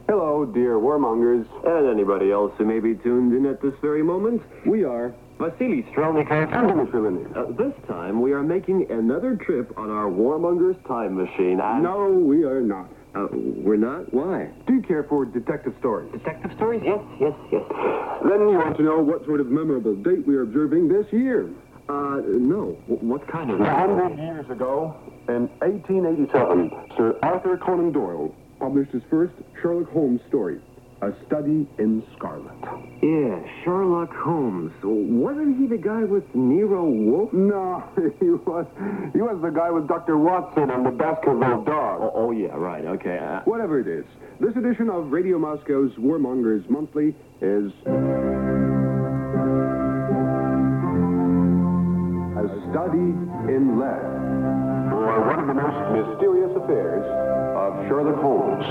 Hello, dear warmongers. And anybody else who may be tuned in at this very moment. We are Vasily Strelnikov and Dmitry Lenin. This time we are making another trip on our Warmongers time machine. And No, we are not. we're not? Why? Do you care for detective stories? Detective stories? Yes. Then you want to know what sort of memorable date we are observing this year. No. What kind of... 100 years ago, in 1887, Sir Arthur Conan Doyle published his first Sherlock Holmes story, A Study in Scarlet. Yeah, Sherlock Holmes. Wasn't he the guy with Nero Wolfe? No, he was the guy with Dr. Watson and the Baskerville dog. Oh, yeah, right, okay. Whatever it is, this edition of Radio Moscow's Warmongers Monthly is... A Study in Lead, or one of the most mysterious affairs of Sherlock Holmes.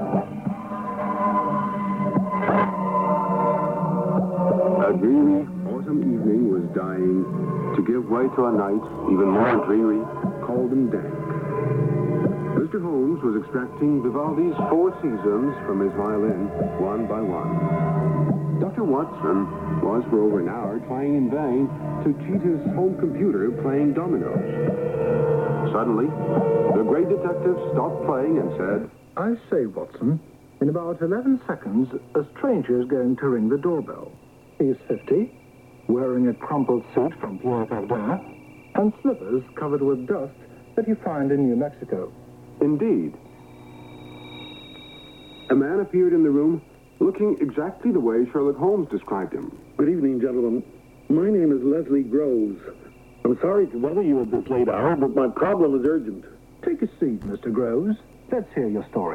A dreary autumn evening was dying to give way to a night even more dreary, cold and dank. Mr. Holmes was extracting Vivaldi's Four Seasons from his violin, one by one. Dr. Watson was for over an hour trying in vain to cheat his home computer playing dominoes. Suddenly, the great detective stopped playing and said, I say, Watson, in about 11 seconds, a stranger is going to ring the doorbell. He is 50, wearing a crumpled suit from Pierre Cardin, and slippers covered with dust that you find in New Mexico. Indeed. A man appeared in the room looking exactly the way Sherlock Holmes described him. Good evening, gentlemen. My name is Leslie Groves. I'm sorry to bother you at this late hour, but my problem is urgent. Take a seat, Mr. Groves. Let's hear your story.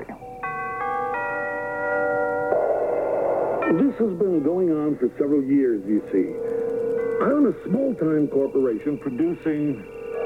This has been going on for several years, you see. I own a small-time corporation producing,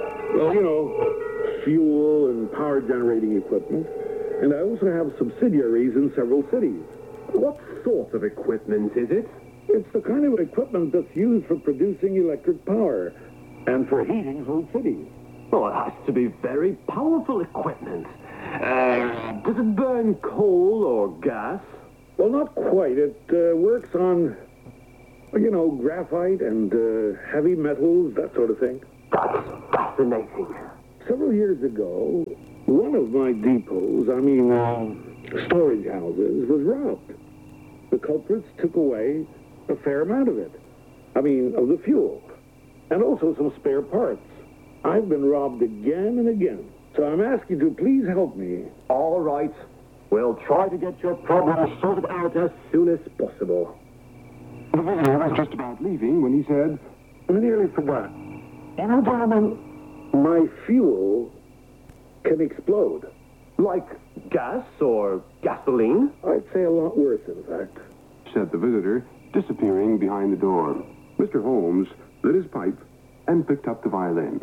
fuel and power-generating equipment, and I also have subsidiaries in several cities. What sort of equipment is it? It's the kind of equipment that's used for producing electric power and for heating whole cities. Well, it has to be very powerful equipment. Does it burn coal or gas? Well, not quite. It works on, graphite and heavy metals, that sort of thing. That's fascinating. Several years ago, one of my depots, storage houses, was robbed. The culprits took away a fair amount of it. Of the fuel. And also some spare parts. I've been robbed again and again. So I'm asking you to please help me. All right. We'll try to get your problem sorted out as soon as possible. The visitor was just about leaving when he said, I nearly forgot. Gentlemen, my fuel can explode. Like gas or gasoline? I'd say a lot worse, in fact. said the visitor, disappearing behind the door. Mr. Holmes lit his pipe and picked up the violin.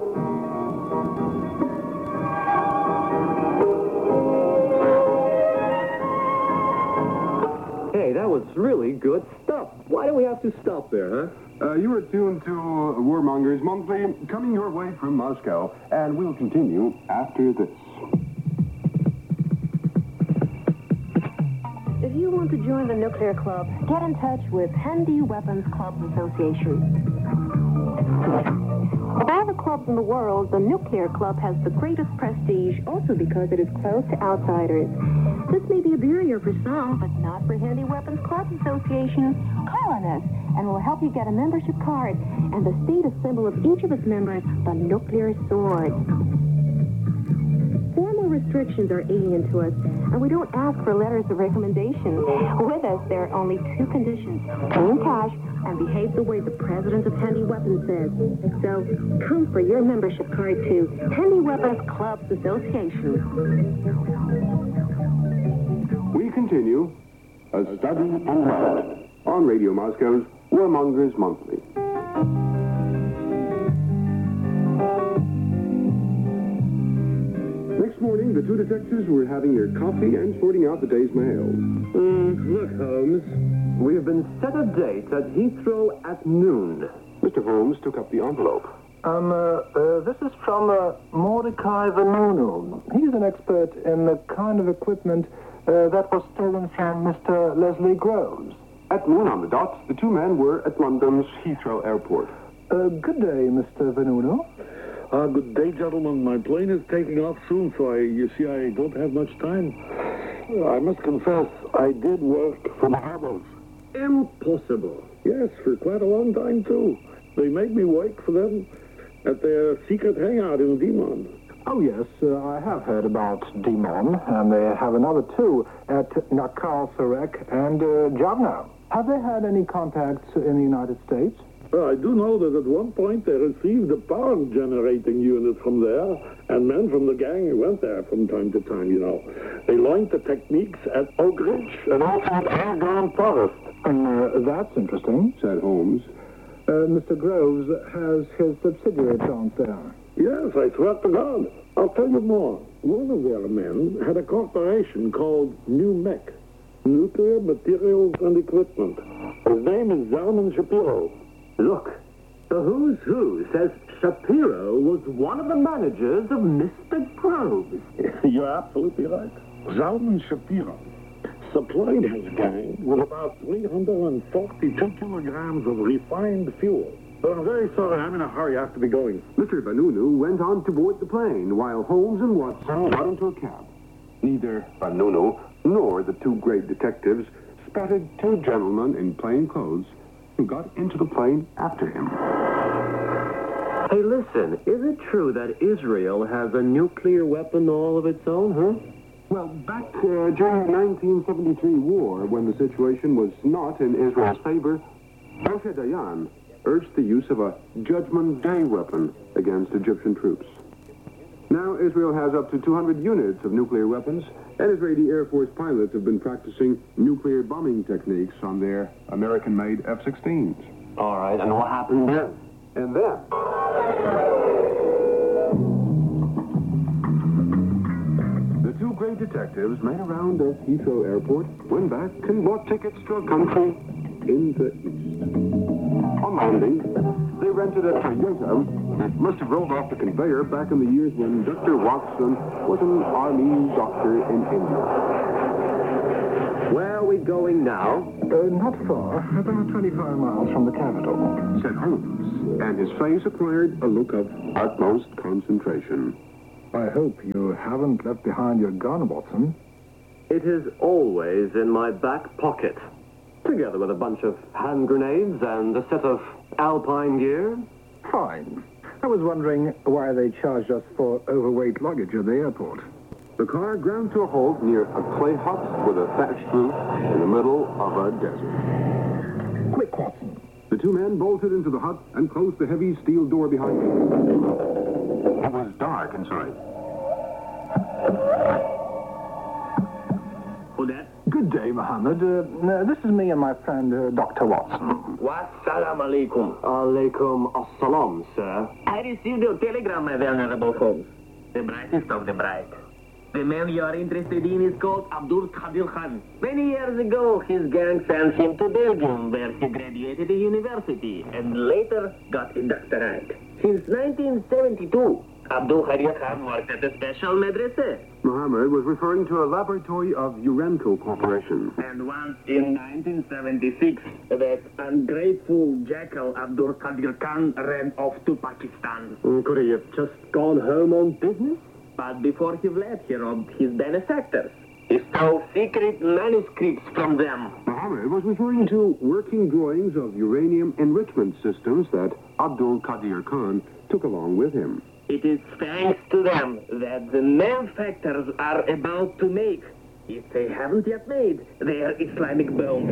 Hey, that was really good stuff. Why do we have to stop there, huh? You are tuned to Warmongers Monthly, coming your way from Moscow, and we'll continue after this. If you want to join the Nuclear Club, get in touch with Handy Weapons Clubs Association. Of all the clubs in the world, the Nuclear Club has the greatest prestige, also because it is close to outsiders. This may be a barrier for some, but not for Handy Weapons Clubs Association. Call on us, and we'll help you get a membership card and the status symbol of each of its members, the nuclear sword. Formal restrictions are alien to us, and we don't ask for letters of recommendation. With us, there are only two conditions: pay in cash and behave the way the president of Handy Weapons says. So, come for your membership card to Handy Weapons Clubs Association. We continue A Study in Lead on Radio Moscow's Warmongers Monthly. Next morning, the two detectives were having their coffee and sorting out the day's mail. Look, Holmes. We have been set a date at Heathrow at noon. Mr. Holmes took up the envelope. This is from Mordecai Vanunu. He's an expert in the kind of equipment that was stolen from Mr. Leslie Groves. At noon on the dot, the two men were at London's Heathrow Airport. Good day, Mr. Vanunu. Good day, gentlemen. My plane is taking off soon, so you see, I don't have much time. I must confess, I did work for the Harbors. Impossible. Yes, for quite a long time, too. They made me work for them at their secret hangout in Dimon. Oh, yes, I have heard about Dimon, and they have another, too, at Nakal Sarek and Javna. Have they had any contacts in the United States? Well, I do know that at one point they received a power-generating unit from there, and men from the gang went there from time to time, you know. They learned the techniques at Oak Ridge and also at Argonne Forest. That's interesting. Said Holmes. Mr. Groves has his subsidiary plant there. Yes, I swear to God. I'll tell you more. One of their men had a corporation called NUMEC, Nuclear Materials and Equipment. His name is Zalman Shapiro. Look, the who's who says Shapiro was one of the managers of Mr. Groves. You're absolutely right. Zalman Shapiro supplied his gang with about 342 kilograms of refined fuel. But I'm very sorry, I'm in a hurry. I have to be going. Mr. Vanunu went on to board the plane, while Holmes and Watson got into a cab. Neither Vanunu nor the two great detectives spotted two gentlemen in plain clothes who got into the plane after him. Hey, listen, is it true that Israel has a nuclear weapon all of its own, huh? Well, back during the 1973 war, when the situation was not in Israel's favor, Moshe Dayan urged the use of a Judgment Day weapon against Egyptian troops. Now Israel has up to 200 units of nuclear weapons, and Israeli Air Force pilots have been practicing nuclear bombing techniques on their American-made F-16s. All right, and what happened then? And then... the two great detectives made a round of Heathrow Airport, went back, and bought tickets to a country in the east. On landing, they rented a Toyota that must have rolled off the conveyor back in the years when Dr. Watson was an army doctor in India. Where are we going now? Not far, about 25 miles from the capital. Said Holmes, and his face acquired a look of utmost concentration. I hope you haven't left behind your gun, Watson. It is always in my back pocket, together with a bunch of hand grenades and a set of alpine gear. Fine. I was wondering why they charged us for overweight luggage at the airport. The car ground to a halt near a clay hut with a thatched roof in the middle of a desert. Quick, Watson. The two men bolted into the hut and closed the heavy steel door behind them. It was dark inside. Who that? Good day, Mohammed. This is me and my friend, Dr. Watson. Wassalamu alaikum. Alaikum assalam, sir. I received your telegram, my venerable Holmes. The brightest of the bright. The man you are interested in is called Abdul Qadir Khan. Many years ago, his gang sent him to Belgium, where he graduated the university and later got a doctorate. Since 1972, Abdul Qadir Khan worked at a special madrasa. Mohammed was referring to a laboratory of Urenco Corporation. And once in 1976, that ungrateful jackal Abdul Qadir Khan ran off to Pakistan. Could he have just gone home on business? But before he fled, he robbed his benefactors. He stole secret manuscripts from them. Mohammed was referring to working drawings of uranium enrichment systems that Abdul Qadir Khan took along with him. It is thanks to them that the manufacturers are about to make, if they haven't yet made, their Islamic bomb.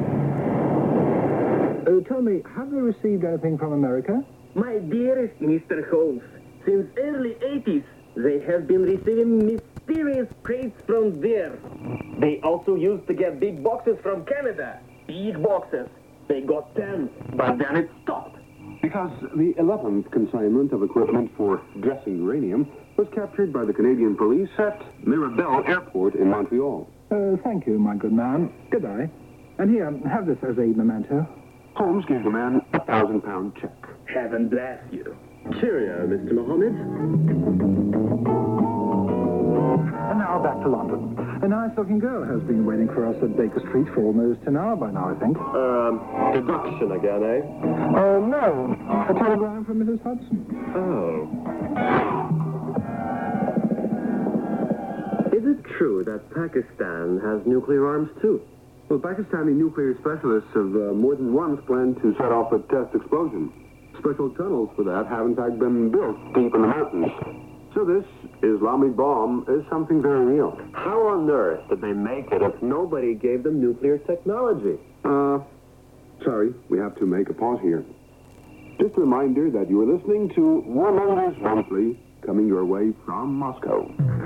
Tell me, have they received anything from America? My dearest Mr. Holmes, since early 80s, they have been receiving mysterious crates from there. They also used to get big boxes from Canada. Big boxes. They got 10, but then it stopped. Because the 11th consignment of equipment for dressing uranium was captured by the Canadian police at Mirabel Airport in Montreal. Thank you, my good man. Goodbye. And here, have this as a memento. Holmes gave the man a £1,000 check. Heaven bless you. Cheerio, Mr. Mohammed. And now back to London. A nice-looking girl has been waiting for us at Baker Street for almost an hour by now, I think. Deduction again, eh? No. A telegram from Mrs. Hudson. Oh. Is it true that Pakistan has nuclear arms, too? Well, Pakistani nuclear specialists have more than once planned to set off a test explosion. Special tunnels for that have, in fact, been built deep in the mountains. So this Islamic bomb is something very real. How on earth did they make it if nobody gave them nuclear technology? Sorry, we have to make a pause here. Just a reminder that you are listening to Warmongers Monthly, coming your way from Moscow.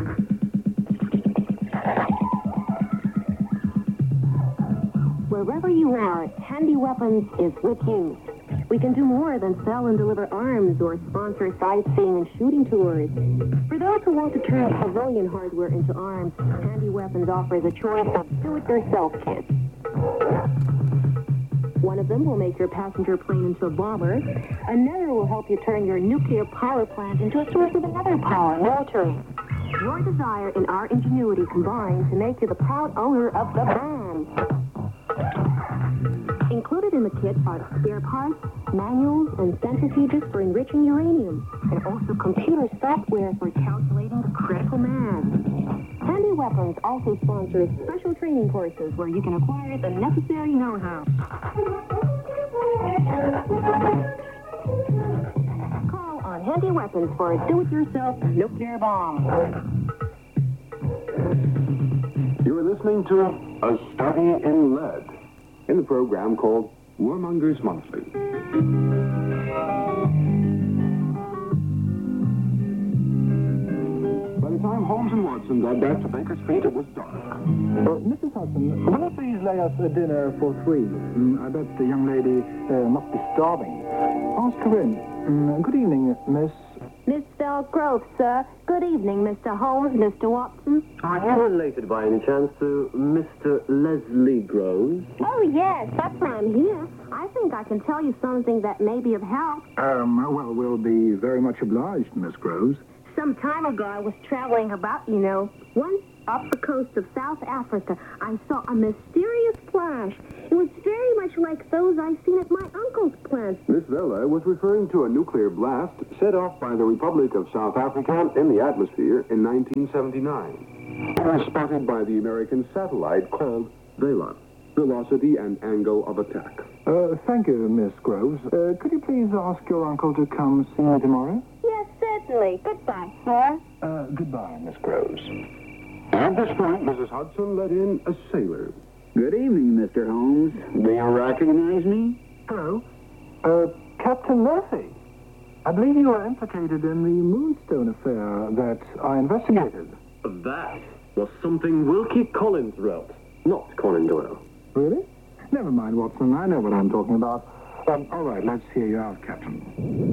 Wherever you are, Handy Weapons is with you. We can do more than sell and deliver arms or sponsor sightseeing and shooting tours. For those who want to turn civilian hardware into arms, Handy Weapons offers a choice of do-it-yourself kits. One of them will make your passenger plane into a bomber. Another will help you turn your nuclear power plant into a source of another power, military. Your desire and our ingenuity combine to make you the proud owner of the bomb. Included in the kit are spare parts, manuals, and centrifuges for enriching uranium, and also computer software for calculating the critical mass. Handy Weapons also sponsors special training courses where you can acquire the necessary know-how. Call on Handy Weapons for a do-it-yourself nuclear bomb. You are listening to A Study in Lead, in the program called Warmongers Monthly. By the time Holmes and Watson got back to Baker Street, it was dark. Mrs. Hudson, will you please lay us a dinner for three? I bet the young lady must be starving. Ask her in. Good evening, Miss... Miss Grove, sir. Good evening, Mr. Holmes, Mr. Watson. Are you related by any chance to Mr. Leslie Groves? Oh, yes, that's why I'm here. I think I can tell you something that may be of help. Well, we'll be very much obliged, Miss Groves. Some time ago, I was traveling about, Once up the coast of South Africa, I saw a mysterious flash. It was very much like those I've seen at my uncle's plant. Miss Vella was referring to a nuclear blast set off by the Republic of South Africa in the atmosphere in 1979. It was spotted by the American satellite called Vela, velocity and angle of attack. Thank you, Miss Groves. Could you please ask your uncle to come see me tomorrow? Yes, certainly. Goodbye, sir. Goodbye, Miss Groves. At this point, Mrs. Hudson let in a sailor. Good evening, Mr. Holmes. Do you recognize me? Hello. Captain Murphy. I believe you were implicated in the Moonstone affair that I investigated. That was something Wilkie Collins wrote, not Conan Doyle. Really? Never mind, Watson. I know what I'm talking about. All right, let's hear you out, Captain.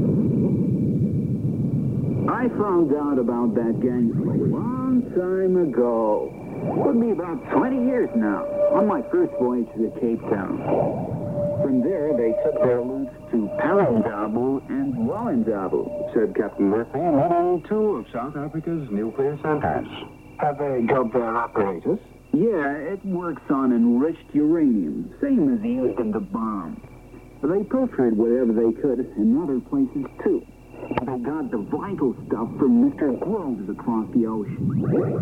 I found out about that gang a long time ago. Would be about 20 years now, on my first voyage to Cape Town. From there, they took their routes to Parandabu and Wallendabu, Said Captain Murphy, leading two of South Africa's nuclear centers. Have they got their apparatus? Yeah, it works on enriched uranium, same as used in the bomb. They pilfered whatever they could in other places, too. They got the vital stuff from Mr. Groves across the ocean.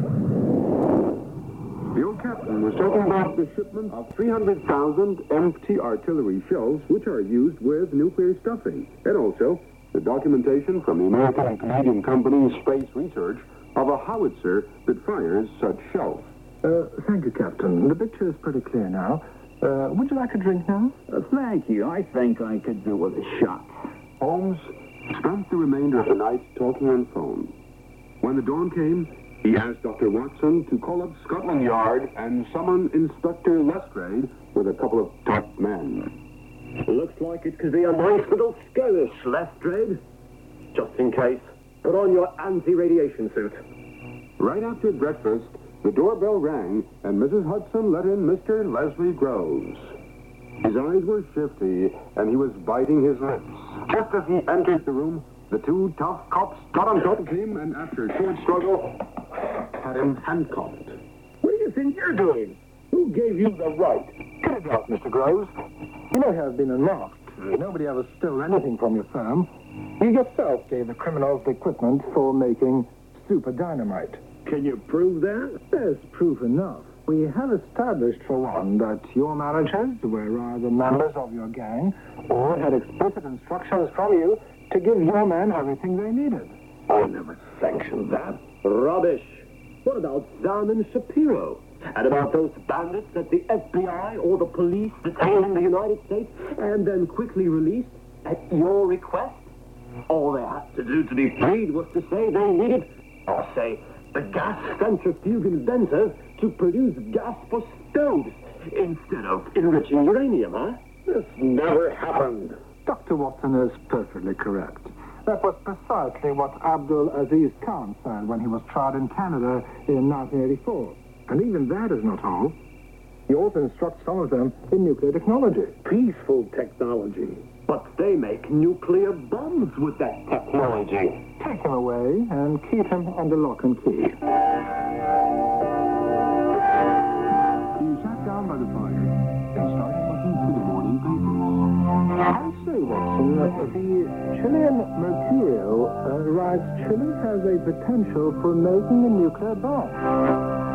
The old captain was talking about the shipment of 300,000 empty artillery shells, which are used with nuclear stuffing, and also the documentation from the American and Canadian company Space Research of a howitzer that fires such shells. Thank you, Captain. The picture is pretty clear now. Would you like a drink now? Thank you. I think I could do with a shot. Holmes spent the remainder of the night talking on phone. When the dawn came, he asked Dr. Watson to call up Scotland Yard and summon Inspector Lestrade with a couple of top men. Looks like it could be a nice little skirmish, Lestrade. Just in case, put on your anti-radiation suit. Right after breakfast, the doorbell rang, and Mrs. Hudson let in Mr. Leslie Groves. His eyes were shifty, and he was biting his lips. Just as he entered the room, The two tough cops got on top of him and after a short struggle, had him handcuffed. What do you think you're doing? Who gave you the right? Cut it out, Mr. Groves. You know you have been unmasked. Nobody ever stole anything from your firm. You yourself gave the criminals the equipment for making super dynamite. Can you prove that? There's proof enough. We have established, for one, that your managers were either members of your gang or had explicit instructions from you to give your men everything they needed. I never sanctioned that. Rubbish. What about Zalman Shapiro? And about those bandits that the FBI or the police detained in the United States and then quickly released at your request? All they had to do to be freed was to say they needed, or say, the gas centrifuge inventor to produce gas for stoves instead of enriching uranium, huh? This never happened. Dr. Watson is perfectly correct. That was precisely what Abdul Aziz Khan said when he was tried in Canada in 1984. And even that is not all. He also instructs some of them in nuclear technology. Peaceful technology. But they make nuclear bombs with that technology. Take him away and keep him under lock and key. He sat down by the fire and started looking through the morning papers. I say, Watson, the Chilean Mercurio writes Chile has a potential for making a nuclear bomb.